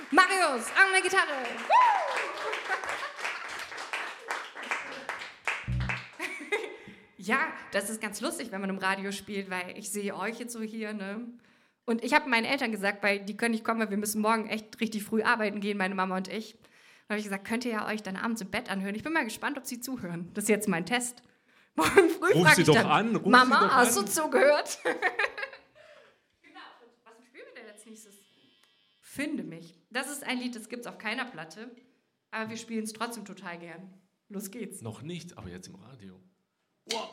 Marius an der Gitarre. Ja, das ist ganz lustig, wenn man im Radio spielt, weil ich sehe euch jetzt so hier, ne? Und ich habe meinen Eltern gesagt, weil die können nicht kommen, weil wir müssen morgen echt richtig früh arbeiten gehen, meine Mama und ich. Da habe ich gesagt, könnt ihr ja euch dann abends im Bett anhören. Ich bin mal gespannt, ob sie zuhören. Das ist jetzt mein Test. Morgen früh frage ich dann, Mama, hast du zugehört? Genau, was spielen wir denn jetzt nächstes? Finde mich. Das ist ein Lied, das gibt es auf keiner Platte, aber wir spielen es trotzdem total gern. Los geht's. Noch nicht, aber jetzt im Radio. Wow.